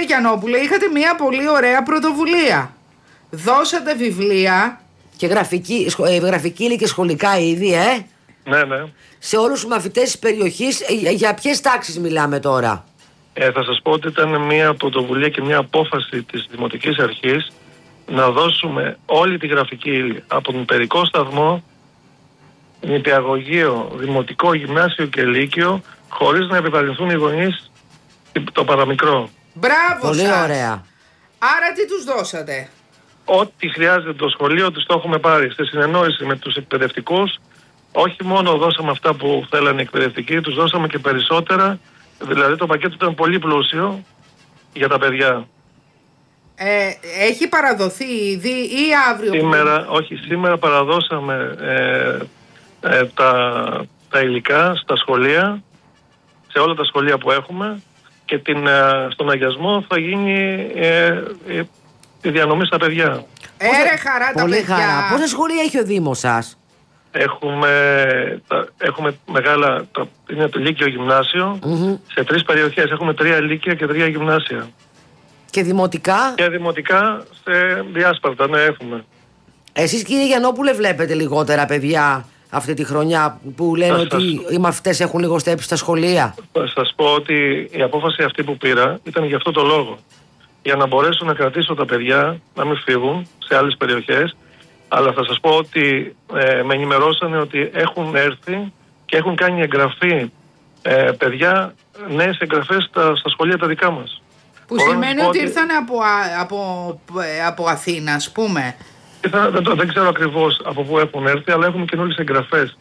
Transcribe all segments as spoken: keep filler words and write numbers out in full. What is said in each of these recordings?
Γιαννόπουλε, είχατε μια πολύ ωραία πρωτοβουλία. Δώσατε βιβλία. Και γραφική, γραφική ύλη και σχολικά ήδη, ε. Ναι, ναι. Σε όλους τους μαθητές της περιοχής. Για, για ποιες τάξεις μιλάμε τώρα? Ε, θα σας πω ότι ήταν μια πρωτοβουλία και μια απόφαση της Δημοτικής Αρχής να δώσουμε όλη τη γραφική ύλη από τον παιδικό σταθμό, νηπιαγωγείο, δημοτικό, γυμνάσιο και λύκειο, χωρίς να επιβαρυνθούν οι γονείς το παραμικρό. Μπράβο Πολύ σας. ωραία. Άρα τι τους δώσατε? Ό,τι χρειάζεται το σχολείο τους το έχουμε πάρει σε συνεννόηση με τους εκπαιδευτικούς. Όχι μόνο δώσαμε αυτά που θέλανε οι εκπαιδευτικοί, τους δώσαμε και περισσότερα. Δηλαδή το πακέτο ήταν πολύ πλούσιο για τα παιδιά. Ε, έχει παραδοθεί ήδη ή αύριο? Σήμερα, που... όχι, σήμερα παραδώσαμε ε, ε, τα, τα υλικά στα σχολεία, σε όλα τα σχολεία που έχουμε, και την, ε, στον αγιασμό θα γίνει ε, ε, η διανομή στα παιδιά. Έρε χαρά τα Πολύ παιδιά. χαρά. Πόσα σχολεία έχει ο Δήμος σας? Έχουμε, τα, έχουμε μεγάλα, τα, είναι το λύκειο γυμνάσιο, mm-hmm. σε τρεις περιοχές. Έχουμε τρία λύκεια και τρία γυμνάσια. Και δημοτικά? Και δημοτικά σε διάσπαρτα, ναι, έχουμε. Εσείς, κύριε Γιαννόπουλε, βλέπετε λιγότερα παιδιά αυτή τη χρονιά που λένε θα ότι σας... οι μαθητές έχουν λιγοστέψει στα σχολεία? Θα σας πω ότι η απόφαση αυτή που πήρα ήταν για αυτό το λόγο. Για να μπορέσω να κρατήσω τα παιδιά, να μην φύγουν σε άλλες περιοχές. Αλλά θα σας πω ότι ε, με ενημερώσανε ότι έχουν έρθει και έχουν κάνει εγγραφή ε, παιδιά, νέες εγγραφές στα, στα σχολεία τα δικά μας. Που Μπορώ σημαίνει ότι ήρθαν από, από, από Αθήνα, ας πούμε. Ήρθαν, δεν, δεν ξέρω ακριβώς από πού έχουν έρθει, αλλά έχουν καινούργιες εγγραφές.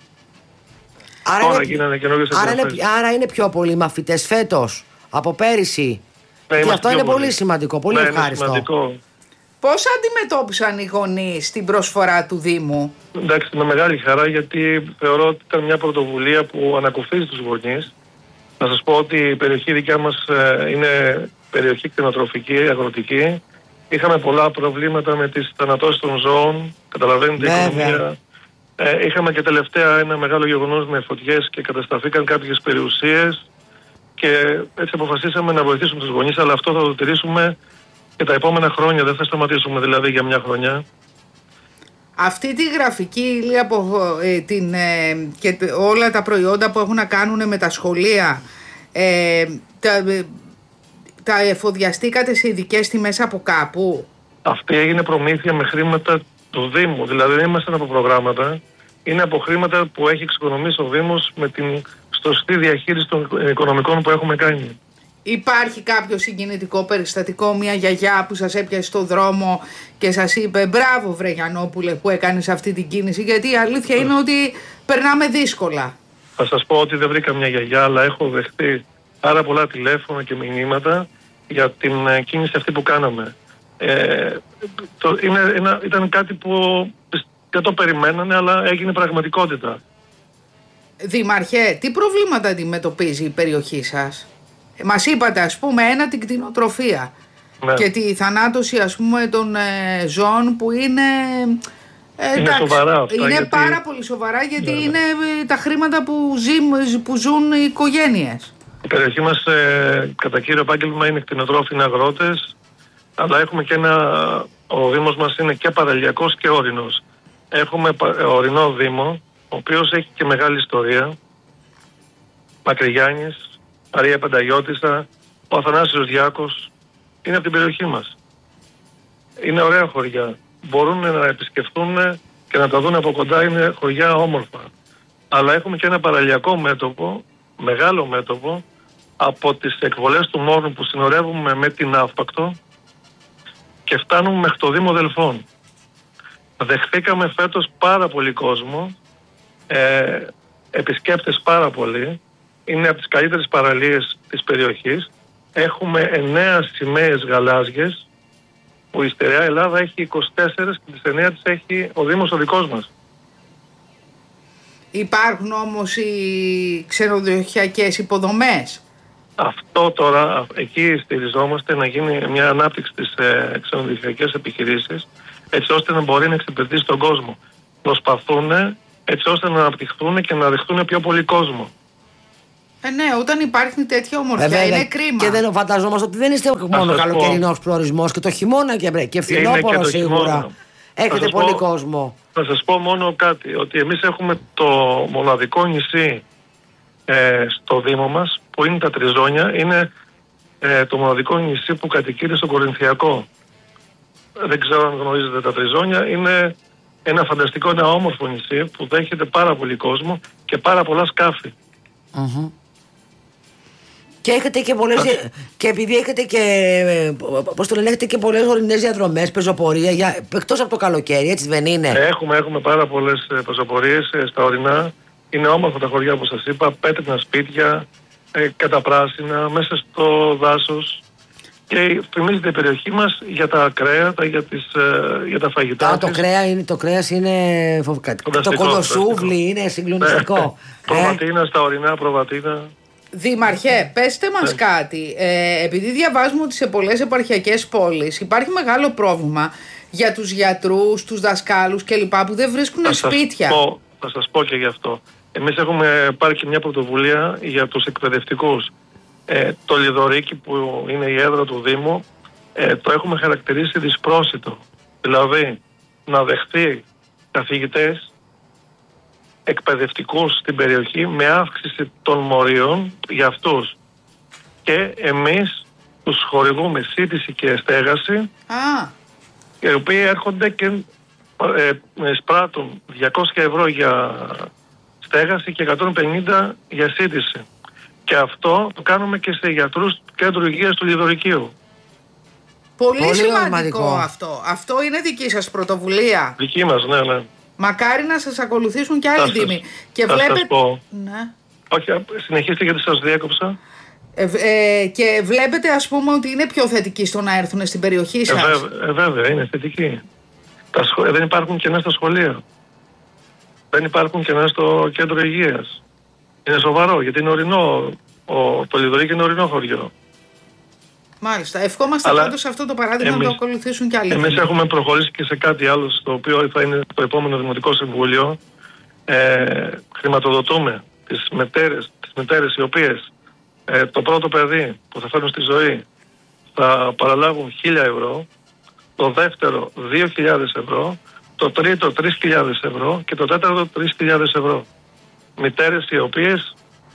Άρα, Τώρα είναι, γίνανε καινούργιες άρα, εγγραφές. είναι, άρα είναι πιο πολλοί μαθητές φέτος από πέρυσι. Ναι, και αυτό είναι πολύ. πολύ σημαντικό, πολύ ναι, ευχάριστο. Είναι σημαντικό. Πώς αντιμετώπισαν οι γονείς την προσφορά του Δήμου? Εντάξει, με μεγάλη χαρά, γιατί θεωρώ ότι ήταν μια πρωτοβουλία που ανακουφίζει τους γονείς. Να σας πω ότι η περιοχή δικιά μας ε, είναι περιοχή κτηνοτροφική, αγροτική. Είχαμε πολλά προβλήματα με τις θανατώσεις των ζώων, καταλαβαίνετε, η οικονομία. Ε, είχαμε και τελευταία ένα μεγάλο γεγονός με φωτιές και καταστραφήκαν κάποιες περιουσίες και έτσι αποφασίσαμε να βοηθήσουμε τους γονείς, αλλά αυτό θα το τηρήσουμε και τα επόμενα χρόνια, δεν θα σταματήσουμε δηλαδή για μια χρονιά. Αυτή τη γραφική ύλη από, ε, την, ε, και όλα τα προϊόντα που έχουν να κάνουν με τα σχολεία, ε, τα, ε, τα εφοδιαστήκατε σε ειδικές τιμές από κάπου? Αυτή έγινε προμήθεια με χρήματα του Δήμου, δηλαδή δεν ήμασταν από προγράμματα, είναι από χρήματα που έχει εξοικονομήσει ο Δήμος με την σωστή διαχείριση των οικονομικών που έχουμε κάνει. Υπάρχει κάποιο συγκινητικό περιστατικό, μια γιαγιά που σας έπιασε στο δρόμο και σας είπε μπράβο βρε Γιαννόπουλε που έκανες αυτή την κίνηση? Γιατί η αλήθεια είναι ότι περνάμε δύσκολα. Θα σας πω ότι δεν βρήκα μια γιαγιά, αλλά έχω δεχτεί πάρα πολλά τηλέφωνα και μηνύματα για την κίνηση αυτή που κάναμε. Ε, το, είναι, ένα, ήταν κάτι που δεν το περιμένανε, αλλά έγινε πραγματικότητα. Δήμαρχε, τι προβλήματα αντιμετωπίζει η περιοχή σας? Μας είπατε, ας πούμε, ένα, την κτηνοτροφία, ναι, και τη θανάτωση, ας πούμε, των ε, ζώων που είναι... Ε, είναι εντάξει, σοβαρά αυτά. Είναι γιατί... πάρα πολύ σοβαρά, γιατί ναι, είναι ναι. τα χρήματα που, ζει, που ζουν οι οικογένειες. Η περιοχή μας ε, κατά κύριο επάγγελμα είναι κτηνοτρόφοι, είναι αγρότες, αλλά έχουμε και ένα... Ο Δήμος μας είναι και παραλιακός και όρεινος. Έχουμε ορεινό Δήμο, ο οποίος έχει και μεγάλη ιστορία. Μακρυγιάννης, Αρία Πενταγιώτισσα, ο Αθανάσιος Διάκος, είναι από την περιοχή μας. Είναι ωραία χωριά. Μπορούν να επισκεφθούν και να τα δουν από κοντά, είναι χωριά όμορφα. Αλλά έχουμε και ένα παραλιακό μέτωπο, μεγάλο μέτωπο, από τις εκβολές του Μόρνου που συνορεύουμε με την Αύπακτο και φτάνουμε μέχρι το Δήμο Δελφών. Δεχθήκαμε φέτος πάρα πολύ κόσμο, ε, επισκέπτες πάρα πολύ. Είναι από τις καλύτερες παραλίες της περιοχής. Έχουμε εννέα σημαίες γαλάζιες, που η στερεά Ελλάδα έχει είκοσι τέσσερα και τις εννέα της έχει ο Δήμος ο δικός μας. Υπάρχουν όμως οι ξενοδοχειακές υποδομές. Αυτό τώρα, εκεί στηριζόμαστε να γίνει μια ανάπτυξη στις ε, ξενοδοχειακές επιχειρήσεις, έτσι ώστε να μπορεί να εξυπηρετήσει τον κόσμο. Προσπαθούν έτσι ώστε να αναπτυχθούν και να δεχτούν πιο πολύ κόσμο. Ε, ναι, όταν υπάρχει τέτοια ομορφιά, ε, είναι κρίμα. Και δεν φανταζόμαστε ότι δεν είστε μόνο καλοκαιρινός προορισμός, και το χειμώνα και, και φθινόπωρο σίγουρα. Χειμώνα. Έχετε πολύ πω, κόσμο. Θα σας πω μόνο κάτι, ότι εμείς έχουμε το μοναδικό νησί ε, στο Δήμο μας, που είναι τα Τριζώνια. Είναι ε, το μοναδικό νησί που κατοικείται στο Κορινθιακό. Δεν ξέρω αν γνωρίζετε τα Τριζώνια. Είναι ένα φανταστικό, ένα όμορφο νησί που δέχεται πάρα πολύ κόσμο και πάρα πολλά σκάφη. Mm-hmm. Και έχετε και πολλές, και επειδή έχετε και, πώς το λένε, έχετε και πολλές ορεινές διαδρομές, πεζοπορία, για, εκτός από το καλοκαίρι, έτσι δεν είναι? Έχουμε, έχουμε πάρα πολλές πεζοπορίες στα ορεινά. Είναι όμορφα τα χωριά, όπως σας είπα, πέτρινα σπίτια, ε, καταπράσινα, μέσα στο δάσος. Και φημίζεται η περιοχή μας για τα κρέατα, για, τις, ε, για τα φαγητά. Α, το, κρέα είναι, το κρέας είναι φοβικά. Το κοντοσούβλι είναι συγκλονιστικό. Προβατίνα, στα ορεινά προβατίνα. Δήμαρχε, πέστε μας yeah. κάτι. Ε, επειδή διαβάζουμε ότι σε πολλές επαρχιακές πόλεις υπάρχει μεγάλο πρόβλημα για τους γιατρούς, τους δασκάλους κλπ. Που δεν βρίσκουν θα σπίτια. Σας πω, θα σας πω και γι' αυτό. Εμείς έχουμε πάρει και μια πρωτοβουλία για τους εκπαιδευτικούς. Ε, το Λιδωρίκι, που είναι η έδρα του Δήμου, ε, το έχουμε χαρακτηρίσει δυσπρόσιτο. Δηλαδή να δεχθεί καθηγητές εκπαιδευτικούς στην περιοχή με αύξηση των μορίων για αυτούς. Και εμείς τους χορηγούμε σύντηση και στέγαση, ah. οι οποίοι έρχονται και ε, σπράττουν διακόσια ευρώ για στέγαση και εκατόν πενήντα για σύντηση. Και αυτό το κάνουμε και σε γιατρούς του κέντρου υγείας του Λιδωρικίου. Πολύ, Πολύ σημαντικό ομαδικό. αυτό. Αυτό είναι δική σας πρωτοβουλία? Δική μας, ναι, ναι. Μακάρι να σας ακολουθήσουν και άλλοι δήμοι. Και θα βλέπετε... σας πω. Ναι. Όχι, συνεχίστε γιατί σας διέκοψα. Ε, ε, και βλέπετε, ας πούμε, ότι είναι πιο θετικοί στο να έρθουν στην περιοχή σας. Ε, βέβαια, ε, βέβαια είναι θετικοί. Τα σχο... ε, δεν υπάρχουν κενά στα σχολεία. Δεν υπάρχουν κενά στο κέντρο υγείας. Είναι σοβαρό, γιατί είναι ορεινό. Ο... Το Λιδωρίκι είναι ορεινό χωριό. Μάλιστα. Ευχόμαστε πάντως αυτό το παράδειγμα εμείς, να το ακολουθήσουν και άλλοι. Εμείς έχουμε προχωρήσει και σε κάτι άλλο, στο οποίο θα είναι το επόμενο Δημοτικό Συμβούλιο. Ε, χρηματοδοτούμε τις μετέρες, τις μετέρες οι οποίες ε, το πρώτο παιδί που θα φέρουν στη ζωή θα παραλάβουν χίλια ευρώ, το δεύτερο δύο χιλιάδες ευρώ, το τρίτο τρεις χιλιάδες ευρώ και το τέταρτο τρεις χιλιάδες ευρώ. Μητέρες οι οποίες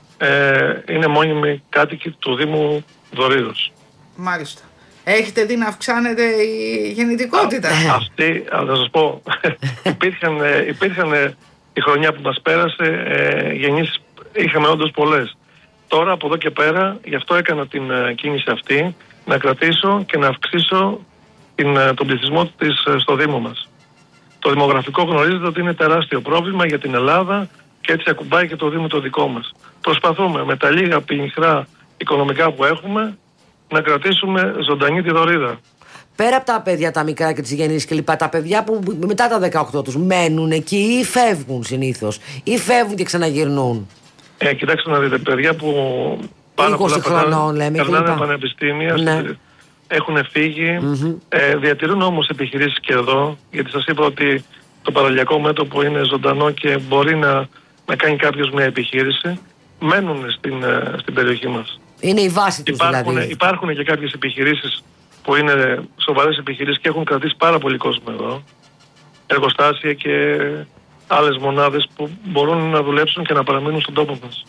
ε, είναι μόνιμοι κάτοικοι του Δήμου Δωρίδος. Μάλιστα. Έχετε δει να αυξάνεται η γεννητικότητα? Α, αυτή, θα σας πω, υπήρχαν, υπήρχαν η χρονιά που μας πέρασε, ε, γεννήσεις είχαμε όντως πολλές. Τώρα από εδώ και πέρα, γι' αυτό έκανα την ε, κίνηση αυτή, να κρατήσω και να αυξήσω την, ε, τον πληθυσμό της ε, στο Δήμο μας. Το δημογραφικό γνωρίζετε ότι είναι τεράστιο πρόβλημα για την Ελλάδα και έτσι ακουμπάει και το Δήμο το δικό μας. Προσπαθούμε με τα λίγα πενιχρά οικονομικά που έχουμε να κρατήσουμε ζωντανή τη Δωρίδα. Πέρα από τα παιδιά τα μικρά και τις γεννήσεις και λοιπά, τα παιδιά που μετά τα δεκαοκτώ τους μένουν εκεί ή φεύγουν συνήθως, ή φεύγουν και ξαναγυρνούν? Ε, κοιτάξτε να δείτε, παιδιά που πάρα πολλά χρονών, λέμε, περνάνε πανεπιστήμια, ναι. Έχουν φύγει, mm-hmm. ε, διατηρούν όμως επιχειρήσεις και εδώ, γιατί σας είπα ότι το παραλιακό μέτωπο είναι ζωντανό και μπορεί να, να κάνει κάποιος μια επιχείρηση, μένουν στην, στην περιοχή μας. Είναι η βάση τους υπάρχουν, δηλαδή. Υπάρχουν και κάποιες επιχειρήσεις που είναι σοβαρές επιχειρήσεις και έχουν κρατήσει πάρα πολύ κόσμο εδώ. Εργοστάσια και άλλες μονάδες που μπορούν να δουλέψουν και να παραμείνουν στον τόπο μας.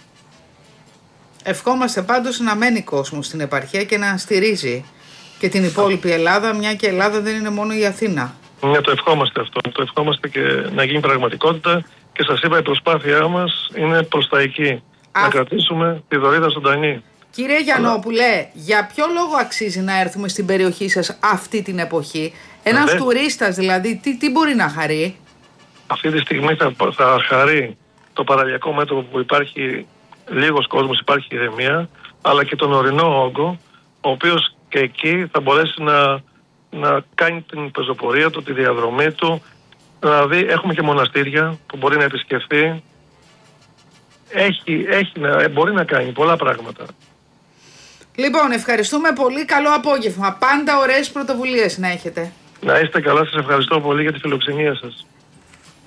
Ευχόμαστε πάντως να μένει κόσμο στην επαρχία και να στηρίζει και την υπόλοιπη Ελλάδα, μια και η Ελλάδα δεν είναι μόνο η Αθήνα. Ναι, το ευχόμαστε αυτό. Το ευχόμαστε και να γίνει πραγματικότητα και σας είπα η προσπάθειά μας είναι προς τα εκεί. Α... Να κρατήσουμε τη Δωρίδα ζωντανή. Κύριε Γιαννόπουλε, Αλλά... για ποιο λόγο αξίζει να έρθουμε στην περιοχή σας αυτή την εποχή? Ένας Βεβαίως. τουρίστας δηλαδή, τι, τι μπορεί να χαρεί? Αυτή τη στιγμή θα, θα χαρεί το παραλιακό μέτωπο που υπάρχει λίγος κόσμος, υπάρχει ηρεμία, αλλά και τον ορεινό όγκο, ο οποίος και εκεί θα μπορέσει να, να κάνει την πεζοπορία του, τη διαδρομή του. Δηλαδή έχουμε και μοναστήρια που μπορεί να επισκεφθεί. Έχει, έχει να, μπορεί να κάνει πολλά πράγματα. Λοιπόν, ευχαριστούμε πολύ. Καλό απόγευμα. Πάντα ωραίες πρωτοβουλίες να έχετε. Να είστε καλά. Σας ευχαριστώ πολύ για τη φιλοξενία σας.